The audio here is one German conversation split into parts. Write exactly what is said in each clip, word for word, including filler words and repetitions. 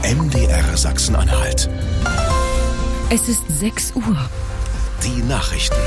M D R Sachsen-Anhalt. Es ist sechs Uhr. Die Nachrichten.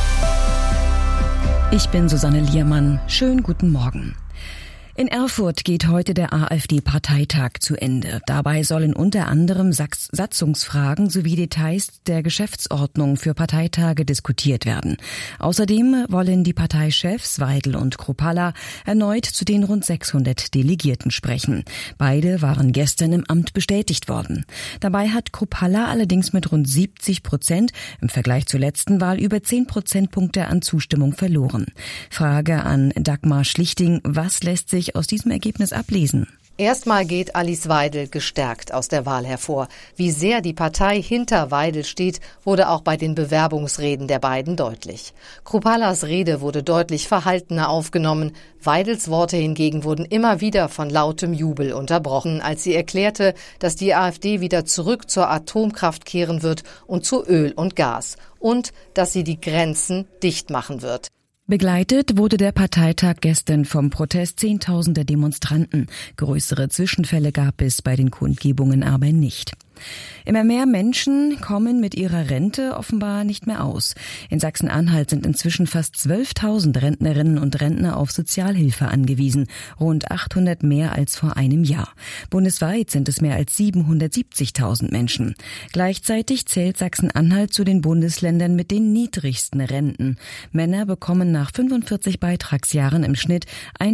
Ich bin Susanne Liermann. Schönen guten Morgen. In Erfurt geht heute der AfD-Parteitag zu Ende. Dabei sollen unter anderem Satzungsfragen sowie Details der Geschäftsordnung für Parteitage diskutiert werden. Außerdem wollen die Parteichefs Weidel und Kruppalla erneut zu den rund sechshundert Delegierten sprechen. Beide waren gestern im Amt bestätigt worden. Dabei hat Kruppalla allerdings mit rund siebzig Prozent im Vergleich zur letzten Wahl über zehn Prozentpunkte an Zustimmung verloren. Frage an Dagmar Schlichting: Was lässt sich aus diesem Ergebnis ablesen? Erstmal geht Alice Weidel gestärkt aus der Wahl hervor. Wie sehr die Partei hinter Weidel steht, wurde auch bei den Bewerbungsreden der beiden deutlich. Krupallas Rede wurde deutlich verhaltener aufgenommen. Weidels Worte hingegen wurden immer wieder von lautem Jubel unterbrochen, als sie erklärte, dass die AfD wieder zurück zur Atomkraft kehren wird und zu Öl und Gas. Und dass sie die Grenzen dicht machen wird. Begleitet wurde der Parteitag gestern vom Protest zehntausender Demonstranten. Größere Zwischenfälle gab es bei den Kundgebungen aber nicht. Immer mehr Menschen kommen mit ihrer Rente offenbar nicht mehr aus. In Sachsen-Anhalt sind inzwischen fast zwölftausend Rentnerinnen und Rentner auf Sozialhilfe angewiesen, rund achthundert mehr als vor einem Jahr. Bundesweit sind es mehr als siebenhundertsiebzigtausend Menschen. Gleichzeitig zählt Sachsen-Anhalt zu den Bundesländern mit den niedrigsten Renten. Männer bekommen nach fünfundvierzig Beitragsjahren im Schnitt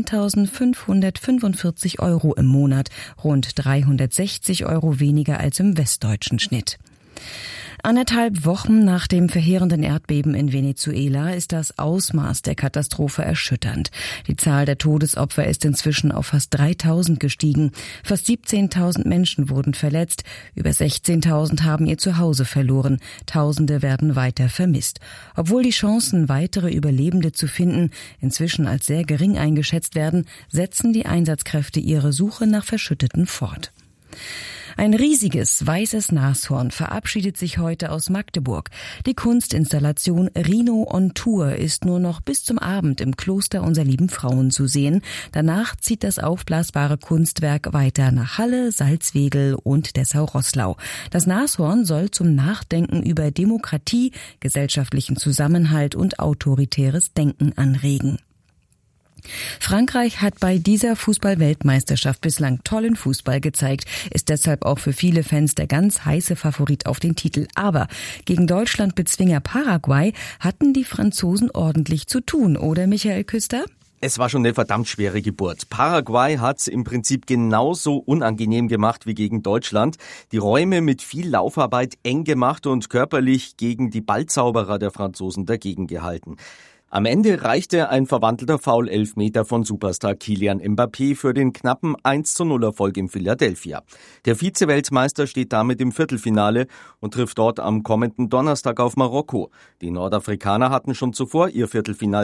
eintausendfünfhundertfünfundvierzig Euro im Monat, rund dreihundertsechzig Euro weniger als im westdeutschen Schnitt. Anderthalb Wochen nach dem verheerenden Erdbeben in Venezuela ist das Ausmaß der Katastrophe erschütternd. Die Zahl der Todesopfer ist inzwischen auf fast dreitausend gestiegen. Fast siebzehntausend Menschen wurden verletzt. Über sechzehntausend haben ihr Zuhause verloren. Tausende werden weiter vermisst. Obwohl die Chancen, weitere Überlebende zu finden, inzwischen als sehr gering eingeschätzt werden, setzen die Einsatzkräfte ihre Suche nach Verschütteten fort. Ein riesiges weißes Nashorn verabschiedet sich heute aus Magdeburg. Die Kunstinstallation Rhino on Tour ist nur noch bis zum Abend im Kloster Unser Lieben Frauen zu sehen. Danach zieht das aufblasbare Kunstwerk weiter nach Halle, Salzwedel und Dessau-Roßlau. Das Nashorn soll zum Nachdenken über Demokratie, gesellschaftlichen Zusammenhalt und autoritäres Denken anregen. Frankreich hat bei dieser Fußball-Weltmeisterschaft bislang tollen Fußball gezeigt, ist deshalb auch für viele Fans der ganz heiße Favorit auf den Titel. Aber gegen Deutschland-Bezwinger Paraguay hatten die Franzosen ordentlich zu tun, oder Michael Küster? Es war schon eine verdammt schwere Geburt. Paraguay hat's im Prinzip genauso unangenehm gemacht wie gegen Deutschland. Die Räume mit viel Laufarbeit eng gemacht und körperlich gegen die Ballzauberer der Franzosen dagegen gehalten. Am Ende reichte ein verwandelter Foul-Elfmeter von Superstar Kylian Mbappé für den knappen eins zu null Erfolg in Philadelphia. Der Vize-Weltmeister steht damit im Viertelfinale und trifft dort am kommenden Donnerstag auf Marokko. Die Nordafrikaner hatten schon zuvor ihr Viertelfinale